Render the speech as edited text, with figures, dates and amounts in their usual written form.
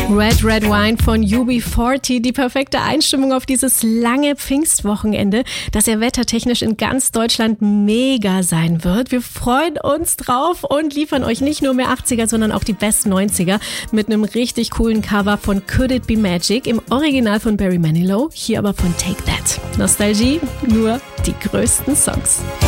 Red Red Wine von UB40, die perfekte Einstimmung auf dieses lange Pfingstwochenende, das ja wettertechnisch in ganz Deutschland mega sein wird. Wir freuen uns drauf und liefern euch nicht nur mehr 80er, sondern auch die besten 90er mit einem richtig coolen Cover von Could It Be Magic im Original von Barry Manilow, hier aber von Take That. Nostalgie, nur die größten Songs.